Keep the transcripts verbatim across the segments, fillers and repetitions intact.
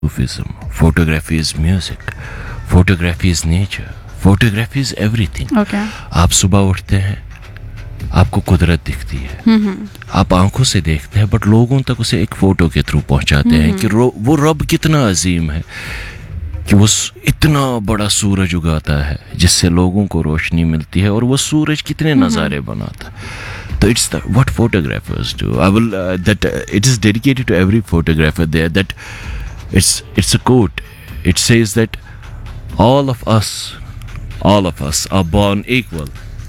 Sufism. Photography is music. Photography is nature. Photography is everything. Okay. आप सुबह उठते हैं, आपको कुदरत दिखती है, आप आंखों से देखते हैं, बट लोगों तक उसे एक फोटो के थ्रू पहुंचाते हैं कि वो रब कितना अजीम है कि वो इतना बड़ा सूरज उगाता है जिससे लोगों को रोशनी मिलती है, और वो सूरज कितने नज़ारे बनाता है. तो it's the what photographers do. I will that it is dedicated to every photographer there. That it's it's a coat. It says that all of us all of us are born equal.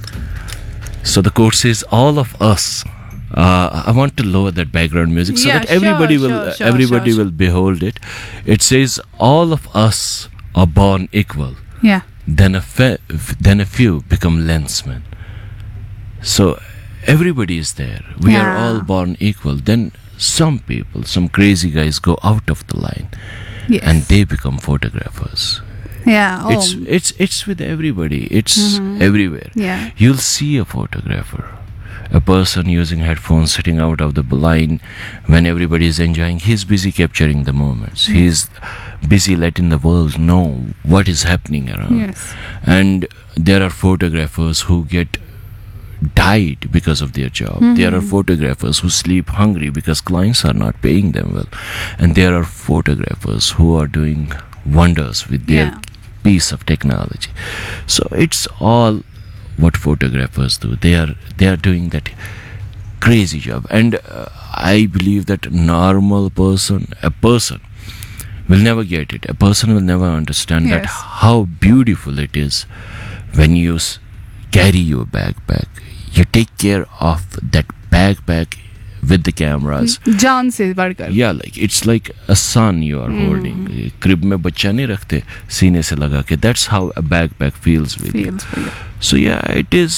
So the quote says all of us. uh, I want to lower that background music so Yeah, that everybody sure, will sure, sure, everybody sure, will behold it. It says all of us are born equal. Yeah. Then a fe- then a few become lensmen. So everybody is there. We are Yeah. all born equal. Then some people, some crazy guys go out of the line Yes. and they become photographers. Yeah. Oh. It's it's it's with everybody. It's everywhere. Yeah. You'll see a photographer, a person using headphones sitting out of the blind when everybody is enjoying. He's busy capturing the moments. He's busy letting the world know what is happening around. Yes. And there are photographers who get died because of their job. There are photographers who sleep hungry because clients are not paying them well. And there are photographers who are doing wonders with their Yeah. piece of technology. So it's all what photographers do. They are they are doing that crazy job. And uh, I believe that normal person, a person will never get it. A person will never understand that Yes. how beautiful it is when you s- carry your backpack. You take care of that backpack with the cameras. जान से बढ़कर. Yeah, like it's like a son you are holding. Crib में बच्चा नहीं रखते सीने से लगा के. That's how a backpack feels with you. Feels for you. So yeah, it is.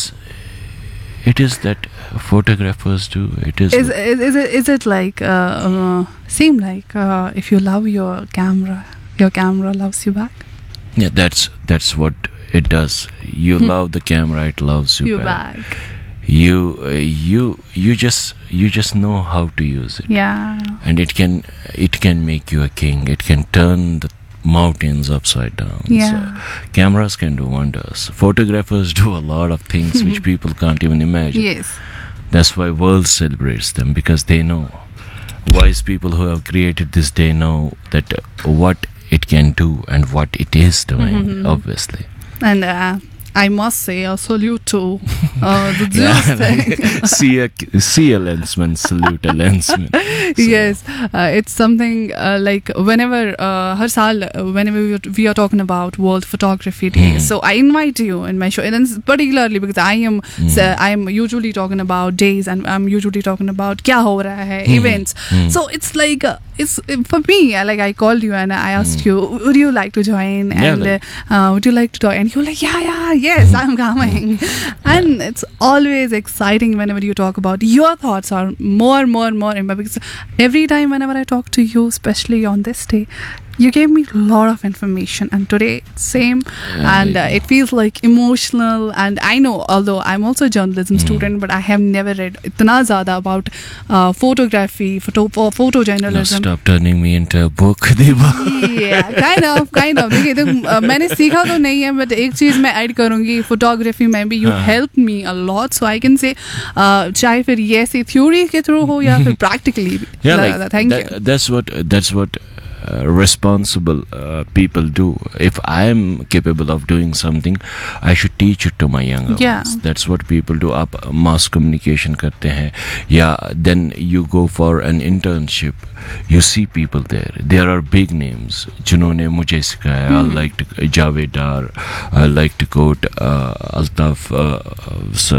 It is that photographers do. It is. Is, is, is, it, is it like uh, uh, seem like uh, if you love your camera, your camera loves you back? Yeah, that's that's what it does. You love the camera, it loves you, You back. back. You uh, you you just you just know how to use it. Yeah. And it can it can make you a king. It can turn the mountains upside down. Yeah. So cameras can do wonders. Photographers do a lot of things which people can't even imagine. Yes. That's why world celebrates them, because they know. Wise people who have created this day know that uh, what it can do and what it is doing, obviously. And uh, I must say a salute to uh, the Zeus thing. see a see a lensman, salute a lensman. So, Yes, uh, it's something uh, like whenever uh, har saal, uh, whenever we are, we are talking about World Photography Day, so I invite you in my show, and then particularly because I am so I am usually talking about days, and I'm usually talking about kya ho raha hai, events. So it's like uh, it's for me. uh, Like I called you and I asked you, would you like to join? Yeah, And like- uh, uh, would you like to talk? And you were like, yeah, yeah, yes, I'm coming. And it's always exciting whenever you talk about your thoughts are more, more, more. Because every time whenever I talk to you, especially on this day, you gave me a lot of information, and today same. Yeah, And uh, like- it feels like emotional. And I know, although I'm also a journalism student, but I have never read itna zyada about uh, photography, photo, for Now photojournalism. stop turning me into a book, Deba. Yeah, kind of, kind of. देखिए तो uh, मैंने सीखा तो नहीं है, but एक चीज मैं ऐड करूँगी फोटोग्राफी में भी. You helped me a lot, so I can say uh, चाहे फिर ये ऐसी थ्योरी के थ्रू हो या फिर practically भी. Yeah, Uh, like thank that, you. that's what that's what uh, responsible uh, people do. If I am capable of doing something, I should teach it to my younger Yeah. ones. That's what people do. आप mass communication करते हैं, या then you go for an internship. You see people there. There are big names जिन्होंने मुझे सिखाया. I like to Javed Dar. I like to quote uh, Altaf uh, sir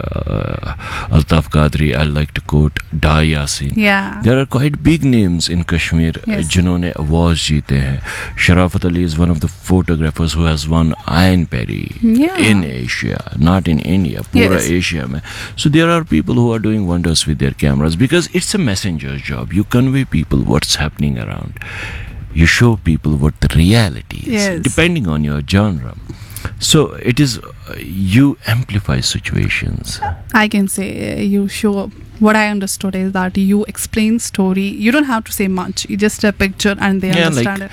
uh, Altaf Qadri. I like to quote Da Yasin. Yeah. There are quite big names in Kashmir Yes. जिन्होंने awards जीते हैं. Sharafat Ali is one of the photographers who has won Iron Perry Yeah. in Asia, not in India, पूरा Yes. Asia में. So there are people who are doing wonders with their cameras, because it's a messenger's job. You convey people what's happening around. You show people what the reality is, Yes. depending on your genre. So it is uh, you amplify situations. I can say uh, you show. What I understood is that you explain story. You don't have to say much. You just a picture and they Yeah, understand like it.